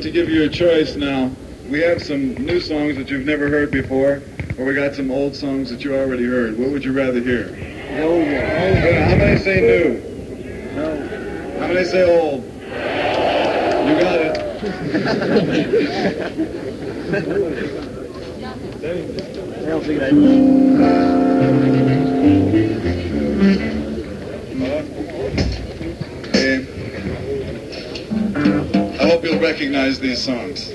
to give you a choice now. We have some new songs that you've never heard before, or we got some old songs that you already heard. What would you rather hear? Old. How many say new? No. How many say old? You got it. Okay. I hope you'll recognize these songs.